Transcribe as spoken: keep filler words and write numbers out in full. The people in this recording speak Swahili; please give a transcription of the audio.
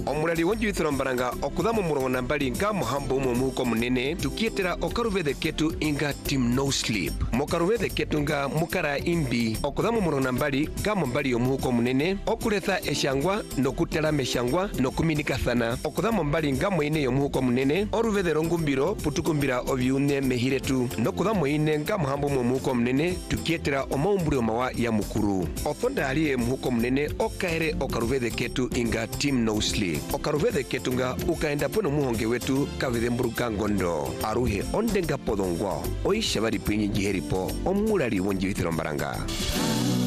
omulali wonjibithiro mbaranga okuthamu murongo na mbali nga muhambo umwe muhuko munene tukietera okaruvithe ketu inga team no sleep mokaruvithe ketu nga mukara imbi okuthamu murongo na mbali nga mumbali omuhuko munene okuletha eshangwa nokutela eshangwa nokuminikathana okuthamu mbali nga mwine yomuhuko munene oruvithe rongumbiro putukumbira obyune mehiretu nokuthamu ine nga muhambo umwe muhuko munene tukietera omaumburi omawa ya mukuru othonda aliye muhuko munene okaere okaruvithe ketu inga team no sleep okaruvithe ketu nga ukaenda pono muhonge wetu kavithe mburuka ngondo aruhe ondenga podongwa oisha bari pinyi jiheripo omulali wonjibithiro mbaranga.